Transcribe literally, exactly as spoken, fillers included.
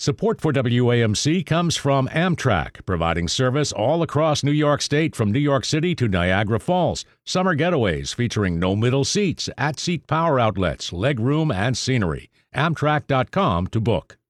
Support for W A M C comes from Amtrak, providing service all across New York State from New York City to Niagara Falls. Summer getaways featuring no middle seats, at-seat power outlets, legroom, and scenery. Amtrak dot com to book.